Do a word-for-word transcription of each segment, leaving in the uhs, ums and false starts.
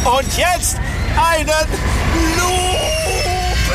Und jetzt einen Lupe!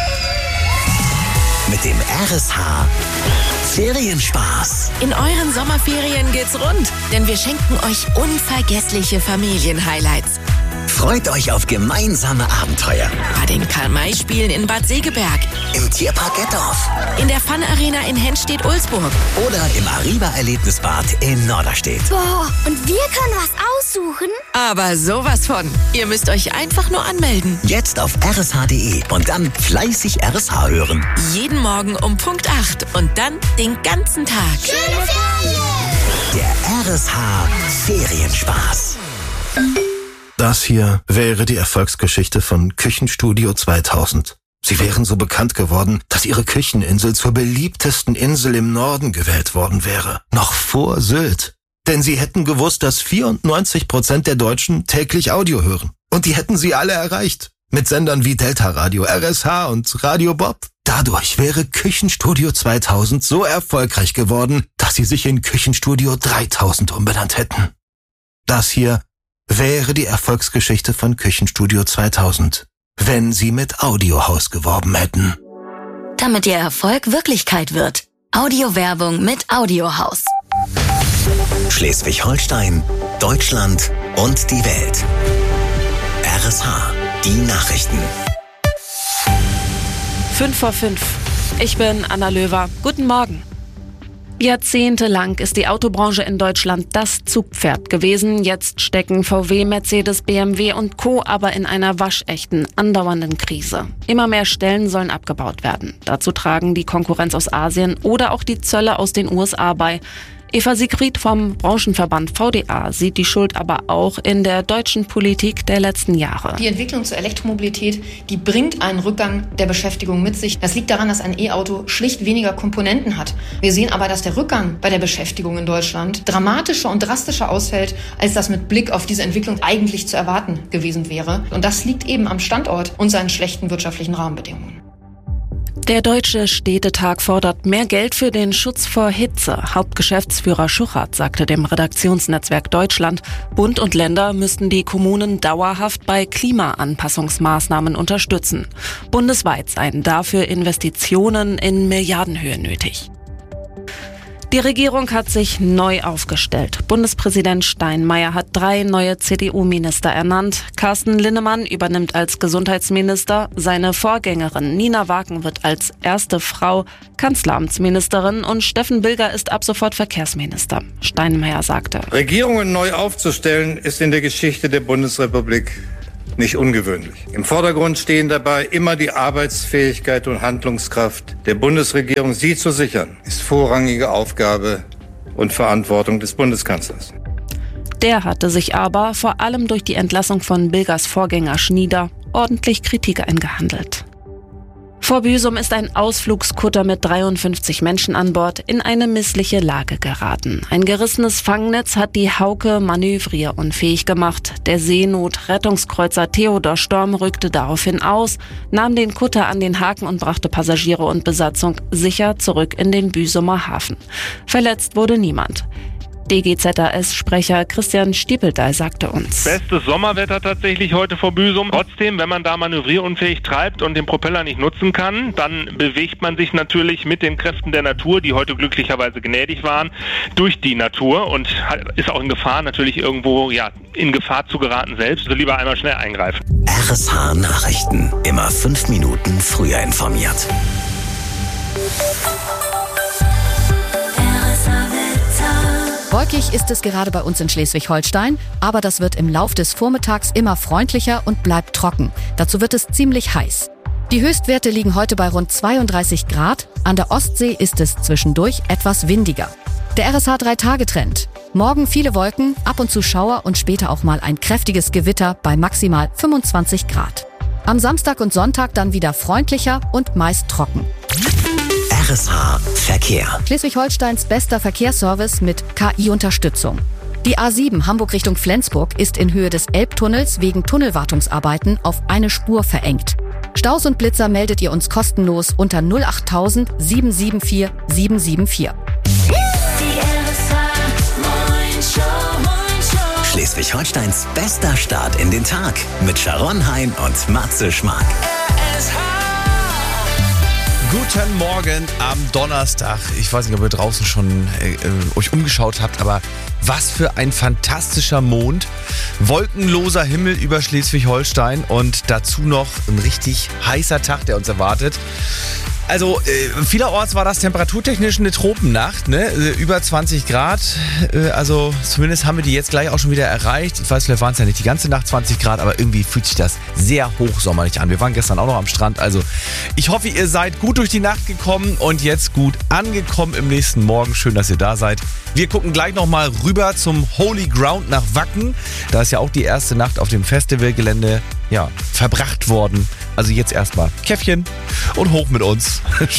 Mit dem R S H Ferienspaß. In euren Sommerferien geht's rund, denn wir schenken euch unvergessliche Familienhighlights. Freut euch auf gemeinsame Abenteuer. Bei den Karl-May-Spielen in Bad Segeberg. Im Tierpark Gettorf. In der Fun-Arena in Henstedt-Ulzburg. Oder im Arriva-Erlebnisbad in Norderstedt. Boah, und wir können was aussuchen? Aber sowas von. Ihr müsst euch einfach nur anmelden. Jetzt auf r s h punkt d e und dann fleißig R S H hören. Jeden Morgen um Punkt acht und dann den ganzen Tag. Schöne Ferien! Der R S H Ferienspaß. Das hier wäre die Erfolgsgeschichte von Küchenstudio zweitausend. Sie wären so bekannt geworden, dass ihre Kücheninsel zur beliebtesten Insel im Norden gewählt worden wäre. Noch vor Sylt. Denn sie hätten gewusst, dass vierundneunzig Prozent der Deutschen täglich Audio hören. Und die hätten sie alle erreicht. Mit Sendern wie Delta Radio, R S H und Radio Bob. Dadurch wäre Küchenstudio zweitausend so erfolgreich geworden, dass sie sich in Küchenstudio dreitausend umbenannt hätten. Das hier wäre die Erfolgsgeschichte von Küchenstudio zweitausend, wenn sie mit Audiohaus geworben hätten. Damit ihr Erfolg Wirklichkeit wird. Audiowerbung mit Audiohaus. Schleswig-Holstein, Deutschland und die Welt. R S H, die Nachrichten. Fünf vor fünf. Ich bin Anna Löwer. Guten Morgen. Jahrzehntelang ist die Autobranche in Deutschland das Zugpferd gewesen. Jetzt stecken V W, Mercedes, B M W und Co. aber in einer waschechten, andauernden Krise. Immer mehr Stellen sollen abgebaut werden. Dazu tragen die Konkurrenz aus Asien oder auch die Zölle aus den U S A bei. Eva Siegfried vom Branchenverband V D A sieht die Schuld aber auch in der deutschen Politik der letzten Jahre. Die Entwicklung zur Elektromobilität, die bringt einen Rückgang der Beschäftigung mit sich. Das liegt daran, dass ein E-Auto schlicht weniger Komponenten hat. Wir sehen aber, dass der Rückgang bei der Beschäftigung in Deutschland dramatischer und drastischer ausfällt, als das mit Blick auf diese Entwicklung eigentlich zu erwarten gewesen wäre. Und das liegt eben am Standort und seinen schlechten wirtschaftlichen Rahmenbedingungen. Der Deutsche Städtetag fordert mehr Geld für den Schutz vor Hitze. Hauptgeschäftsführer Schuchert sagte dem Redaktionsnetzwerk Deutschland, Bund und Länder müssten die Kommunen dauerhaft bei Klimaanpassungsmaßnahmen unterstützen. Bundesweit seien dafür Investitionen in Milliardenhöhe nötig. Die Regierung hat sich neu aufgestellt. Bundespräsident Steinmeier hat drei neue C D U-Minister ernannt. Carsten Linnemann übernimmt als Gesundheitsminister. Seine Vorgängerin Nina Wagen wird als erste Frau Kanzleramtsministerin und Steffen Bilger ist ab sofort Verkehrsminister. Steinmeier sagte: Regierungen neu aufzustellen ist in der Geschichte der Bundesrepublik nicht ungewöhnlich. Im Vordergrund stehen dabei immer die Arbeitsfähigkeit und Handlungskraft der Bundesregierung. Sie zu sichern, ist vorrangige Aufgabe und Verantwortung des Bundeskanzlers. Der hatte sich aber vor allem durch die Entlassung von Bilgers Vorgänger Schnieder ordentlich Kritik eingehandelt. Vor Büsum ist ein Ausflugskutter mit dreiundfünfzig Menschen an Bord in eine missliche Lage geraten. Ein gerissenes Fangnetz hat die Hauke manövrierunfähig gemacht. Der Seenot-Rettungskreuzer Theodor Storm rückte daraufhin aus, nahm den Kutter an den Haken und brachte Passagiere und Besatzung sicher zurück in den Büsumer Hafen. Verletzt wurde niemand. D G Z R S-Sprecher Christian Stiepeldahl sagte uns: Bestes Sommerwetter tatsächlich heute vor Büsum. Trotzdem, wenn man da manövrierunfähig treibt und den Propeller nicht nutzen kann, dann bewegt man sich natürlich mit den Kräften der Natur, die heute glücklicherweise gnädig waren, durch die Natur und ist auch in Gefahr, natürlich irgendwo ja in Gefahr zu geraten selbst. Also lieber einmal schnell eingreifen. R S H Nachrichten. Immer fünf Minuten früher informiert. Wolkig ist es gerade bei uns in Schleswig-Holstein, aber das wird im Lauf des Vormittags immer freundlicher und bleibt trocken. Dazu wird es ziemlich heiß. Die Höchstwerte liegen heute bei rund zweiunddreißig Grad. An der Ostsee ist es zwischendurch etwas windiger. Der R S H drei Tage Trend. Morgen viele Wolken, ab und zu Schauer und später auch mal ein kräftiges Gewitter bei maximal fünfundzwanzig Grad. Am Samstag und Sonntag dann wieder freundlicher und meist trocken. R S H Verkehr. Schleswig-Holsteins bester Verkehrsservice mit K I-Unterstützung. Die A sieben Hamburg Richtung Flensburg ist in Höhe des Elbtunnels wegen Tunnelwartungsarbeiten auf eine Spur verengt. Staus und Blitzer meldet ihr uns kostenlos unter null acht null null sieben sieben vier sieben sieben vier. Schleswig-Holsteins bester Start in den Tag mit Sharon Hein und Matze Schmark. Guten Morgen am Donnerstag. Ich weiß nicht, ob ihr draußen schon äh, euch umgeschaut habt, aber was für ein fantastischer Mond. Wolkenloser Himmel über Schleswig-Holstein und dazu noch ein richtig heißer Tag, der uns erwartet. Also äh, vielerorts war das temperaturtechnisch eine Tropennacht, ne? Äh, über zwanzig Grad, äh, also zumindest haben wir die jetzt gleich auch schon wieder erreicht. Ich weiß, vielleicht waren es ja nicht die ganze Nacht zwanzig Grad, aber irgendwie fühlt sich das sehr hochsommerlich an. Wir waren gestern auch noch am Strand, also ich hoffe, ihr seid gut durch die Nacht gekommen und jetzt gut angekommen im nächsten Morgen. Schön, dass ihr da seid. Wir gucken gleich nochmal rüber zum Holy Ground nach Wacken. Da ist ja auch die erste Nacht auf dem Festivalgelände ja, verbracht worden. Also jetzt erstmal Käffchen und hoch mit uns.